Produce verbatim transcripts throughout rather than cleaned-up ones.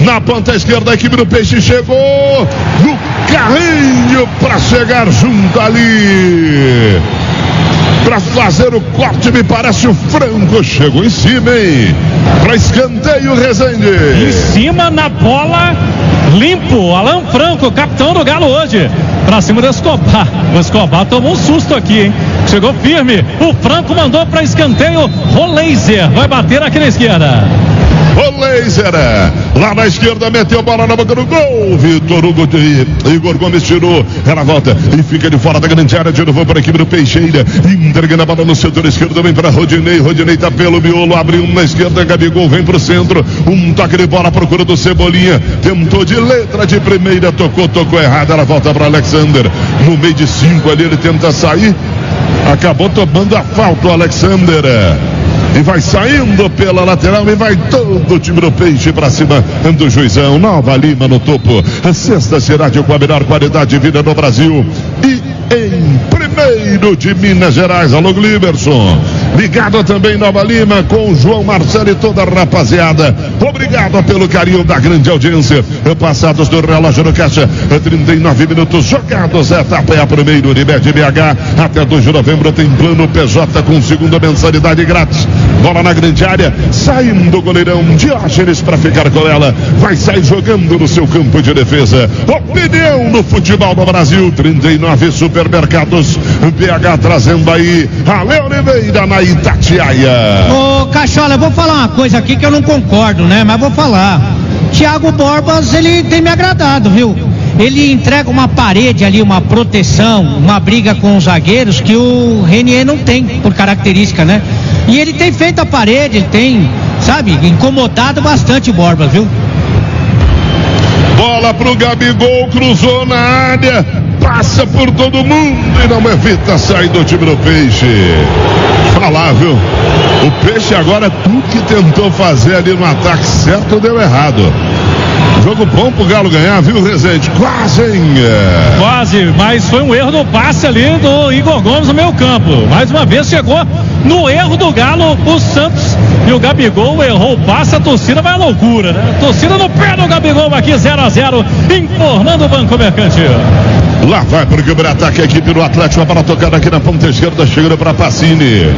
Na ponta esquerda, a equipe do Peixe chegou no carrinho para chegar junto ali. Para fazer o corte, me parece o Franco chegou em cima, hein? Para escanteio, Rezende. Em cima na bola, limpo, Alan Franco, capitão do Galo hoje. Para cima do Escobar. O Escobar tomou um susto aqui, hein? Chegou firme. O Franco mandou para escanteio. Roleiser vai bater aqui na esquerda. O laser, lá na esquerda, meteu a bola na boca do gol. Vitor Hugo de Igor Gomes tirou. Ela volta e fica de fora da grande área. De novo para a equipe do Peixeira. Entregando a bola no setor esquerdo. Vem para Rodinei. Rodinei tá pelo miolo. Abre um na esquerda. Gabigol vem pro centro. Um toque de bola à procura do Cebolinha. Tentou de letra de primeira. Tocou, tocou errado. Ela volta para Alexander. No meio de cinco ali, ele tenta sair. Acabou tomando a falta o Alexander. E vai saindo pela lateral e vai todo o time do Peixe para cima do Juizão. Nova Lima no topo. A sexta cidade com a melhor qualidade de vida no Brasil. E em primeiro de Minas Gerais. Alô, Gliberson. Ligado também Nova Lima com o João Marcelo e toda a rapaziada. Obrigado pelo carinho da grande audiência. Passados do relógio no caixa. trinta e nove minutos jogados. Etapa é a primeira Unimed B H. Até dois de novembro tem plano P J com segunda mensalidade grátis. Bola na grande área. Saindo o goleirão Diógenes para ficar com ela. Vai sair jogando no seu campo de defesa. Opinião no futebol do Brasil. trinta e nove Supermercados B H trazendo aí a Leoniveira na Itatiaia. Ô Cachola, eu vou falar uma coisa aqui que eu não concordo, né? Mas vou falar. Thiago Borbas, ele tem me agradado, viu? Ele entrega uma parede ali, uma proteção, uma briga com os zagueiros que o Renier não tem, por característica, né? E ele tem feito a parede, ele tem, sabe, incomodado bastante o Borbas, viu? Bola pro Gabigol, cruzou na área, passa por todo mundo e não evita sair do time do Peixe. Falar, viu? O Peixe agora, tudo que tentou fazer ali no ataque certo deu errado. Jogo bom pro Galo ganhar, viu, Rezende? Quase, hein? Quase, mas foi um erro no passe ali do Igor Gomes no meio campo. Mais uma vez chegou no erro do Galo o Santos e o Gabigol errou o passe. A torcida vai à loucura, né? A torcida no pé do Gabigol aqui, zero a zero, informando o Banco Mercantil. Lá vai pro contra-ataque a equipe do Atlético. A bola tocada aqui na ponta esquerda, chegando para Pacini.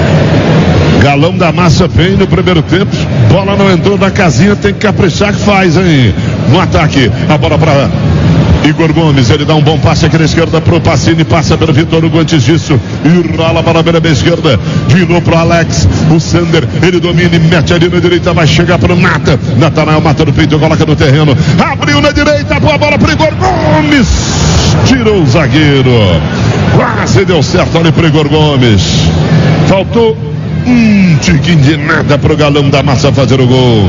Galão da Massa bem no primeiro tempo. Bola não entrou na casinha, tem que caprichar que faz, hein? No ataque, a bola para Igor Gomes, ele dá um bom passe aqui na esquerda pro Pacini, passa pelo Vitor Hugo antes disso, e rola para a beira da esquerda, de novo pro Alex, o Sander, ele domina e mete ali na direita, vai chegar pro Nata, Natanael mata no peito, coloca no terreno, abriu na direita, boa bola pro Igor Gomes, tirou o zagueiro, quase deu certo ali pro Igor Gomes, faltou um tiquinho de nada pro Galão da Massa fazer o gol.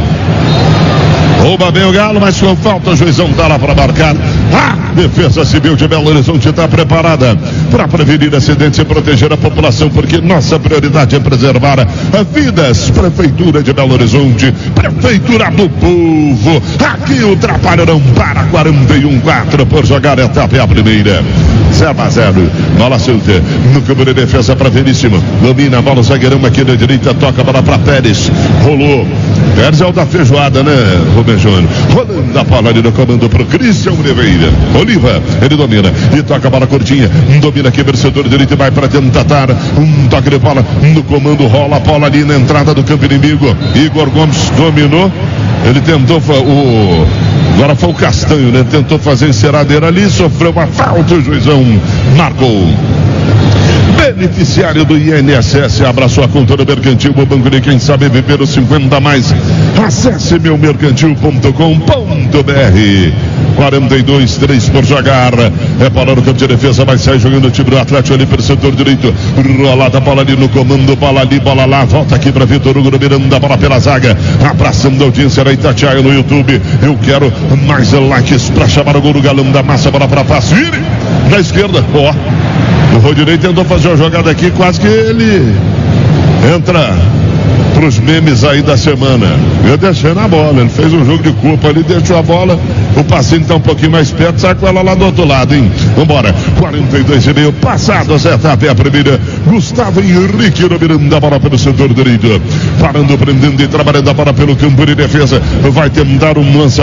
Rouba bem o Galo, mas com falta o Juizão tá lá para marcar. A Defesa Civil de Belo Horizonte está preparada para prevenir acidentes e proteger a população, porque nossa prioridade é preservar a vidas. Prefeitura de Belo Horizonte, Prefeitura do Povo. Aqui o Trapalho não para. Quarenta e um quatro por jogar, a etapa é a primeira. zero a zero, bola solta no campo de defesa para Veríssimo, domina a bola, o zagueirão aqui na direita, toca a bola para Pérez, rolou, Pérez é o da feijoada, né, Rubem Júnior, rolando a bola ali no comando pro Cristian Oliveira, Oliva, ele domina, e toca a bola curtinha, domina aqui, vencedor direito, e vai para tentar, um toque de bola, no comando, rola a bola ali na entrada do campo inimigo, Igor Gomes dominou, ele tentou, o agora foi o Castanho, né? Tentou fazer enceradeira ali, sofreu uma falta, o Juizão marcou. Beneficiário do I N S S, abra sua conta no Mercantil, o banco de quem sabe viver os cinquenta a mais. Acesse meu mercantil ponto com ponto br. quarenta e dois, três por jogar. É bola no campo de defesa, vai sair jogando o time do Atlético ali pelo setor direito. Rolada a bola ali no comando, bola ali, bola lá. Volta aqui para Vitor Hugo, dominando a bola pela zaga. Abraçando a audiência da Itatiaia no YouTube. Eu quero mais likes para chamar o gol do Galão da Massa. Bola para Pacini. Na esquerda, ó. O Rodinei tentou fazer uma jogada aqui, quase que ele entra pros memes aí da semana. Eu deixei na bola, ele fez um jogo de culpa ali, deixou a bola, o passinho tá um pouquinho mais perto, sai com ela lá do outro lado, hein? Vambora, quarenta e dois e meio, passados, etapa é a primeira. Gustavo Henrique dominando a bola pelo setor direito, parando, prendendo e trabalhando a bola pelo campo de defesa, vai tentar um lançamento.